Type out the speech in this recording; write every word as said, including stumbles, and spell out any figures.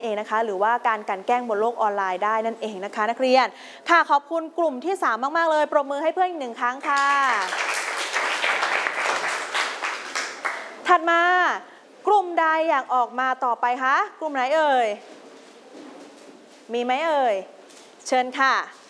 เองนะคะหรือว่าการกลั่นแกล้งบนโลกออนไลน์ได้นั่นเองนะคะนักเรียนค่ะขอบคุณกลุ่มที่สามมากๆเลยปรบมือให้เพื่อนอีกหนึ่งครั้งค่ะถัดมากลุ่มใดอยากออกมาต่อไปคะกลุ่มไหนเอ่ยมีไหมเอ่ยเชิญค่ะ